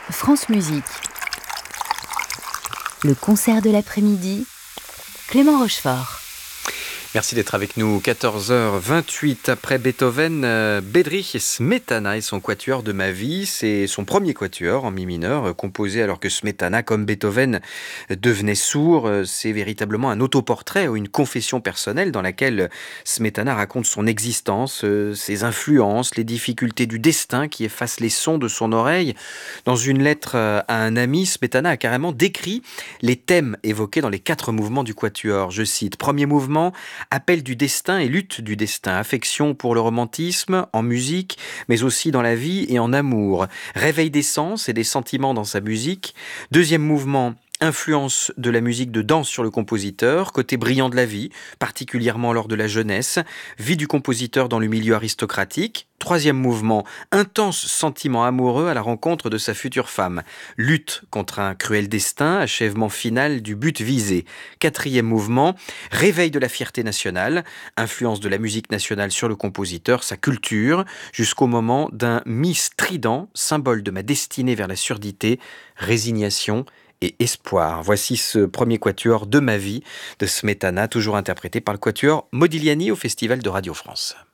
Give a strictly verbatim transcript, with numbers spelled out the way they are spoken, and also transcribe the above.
France Musique. Le concert de l'après-midi, Clément Rochefort. Merci d'être avec nous. quatorze heures vingt-huit après Beethoven, euh, Bedřich Smetana et son quatuor de ma vie. C'est son premier quatuor en mi mineur, euh, composé alors que Smetana, comme Beethoven, euh, devenait sourd. Euh, C'est véritablement un autoportrait ou une confession personnelle dans laquelle Smetana raconte son existence, euh, ses influences, les difficultés du destin qui effacent les sons de son oreille. Dans une lettre euh, à un ami, Smetana a carrément décrit les thèmes évoqués dans les quatre mouvements du quatuor. Je cite, premier mouvement, appel du destin et lutte du destin, affection pour le romantisme, en musique, mais aussi dans la vie et en amour, réveil des sens et des sentiments dans sa musique. Deuxième mouvement, influence de la musique de danse sur le compositeur, côté brillant de la vie, particulièrement lors de la jeunesse, vie du compositeur dans le milieu aristocratique. Troisième mouvement, intense sentiment amoureux à la rencontre de sa future femme. Lutte contre un cruel destin, achèvement final du but visé. Quatrième mouvement, réveil de la fierté nationale, influence de la musique nationale sur le compositeur, sa culture, jusqu'au moment d'un mi strident, symbole de ma destinée vers la surdité, résignation et espoir. Voici ce premier quatuor de ma vie de Smetana, toujours interprété par le quatuor Modigliani au Festival de Radio France.